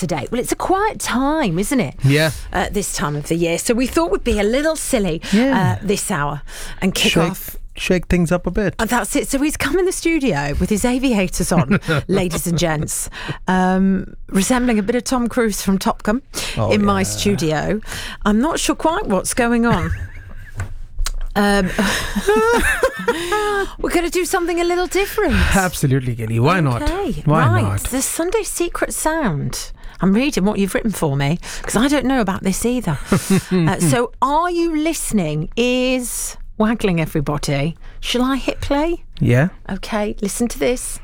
today? Well, it's a quiet time, isn't it? Yeah. This time of the year. So we thought we'd be a little silly this hour and kick off. Shake things up a bit. And that's it. So he's come in the studio with his aviators on, ladies and gents, resembling a bit of Tom Cruise from Top Gun in my studio. I'm not sure quite what's going on. We're going to do something a little different. Absolutely, Kelly. Why not? Why not? The Sunday Secret Sound. I'm reading what you've written for me because I don't know about this either. So are you listening? Is waggling everybody. Shall I hit play? Yeah. Okay, listen to this.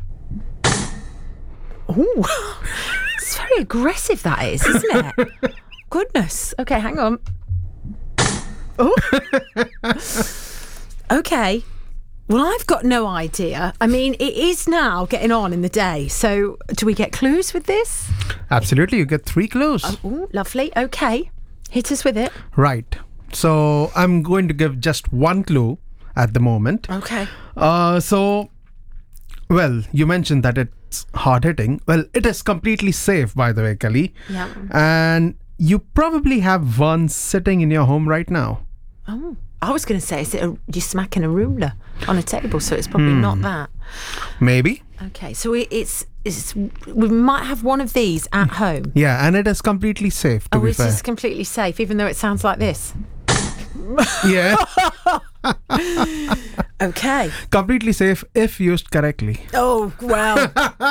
Oh, it's very aggressive, that is, isn't it? Goodness. Okay, hang on. Oh. Okay. Well, I've got no idea. I mean, it is now getting on in the day. So do we get clues with this? Absolutely. You get 3 clues. Oh, lovely. Okay. Hit us with it. Right. So I'm going to give just 1 clue at the moment. Okay. Well, you mentioned that it's hard-hitting. Well, it is completely safe, by the way, Kelly. Yeah. And you probably have one sitting in your home right now. Oh, I was going to say, is it you're smacking a ruler on a table, so it's probably not that. Maybe. Okay, so it's we might have one of these at home. Yeah, and it is completely safe, to be fair. It's completely safe, even though it sounds like this. Yeah. Okay. Completely safe if used correctly. Oh, well.